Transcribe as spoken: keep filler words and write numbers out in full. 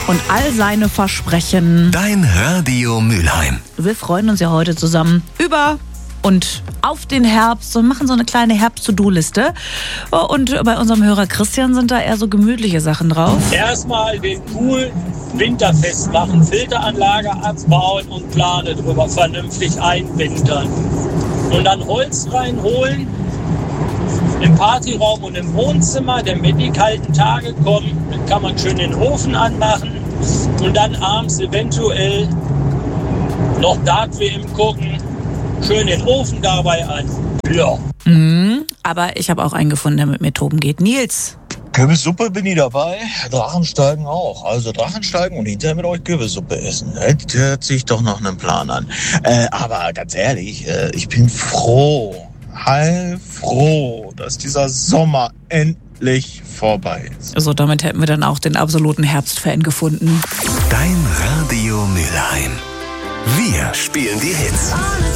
und all seine Versprechen. Dein Radio Mülheim. Wir freuen uns ja heute zusammen über und auf den Herbst und machen so eine kleine Herbst-To-Do-Liste. Und bei unserem Hörer Christian sind da eher so gemütliche Sachen drauf. Erstmal den Pool winterfest machen, Filteranlage abbauen und Plane drüber vernünftig einwintern. Und dann Holz reinholen im Partyraum und im Wohnzimmer, denn wenn die kalten Tage kommen, dann kann man schön den Ofen anmachen und dann abends eventuell noch Dart-W M gucken, schön den Ofen dabei an. Ja. Mhm, aber ich habe auch einen gefunden, der mit mir toben geht. Nils. Kürbissuppe bin ich dabei, Drachensteigen auch. Also Drachensteigen und hinterher mit euch Kürbissuppe essen. Das hört sich doch nach einem Plan an. Äh, aber ganz ehrlich, äh, ich bin froh, heilfroh, dass dieser Sommer endlich vorbei ist. So, damit hätten wir dann auch den absoluten Herbstfan gefunden. Dein Radio Mülheim. Wir spielen die Hits.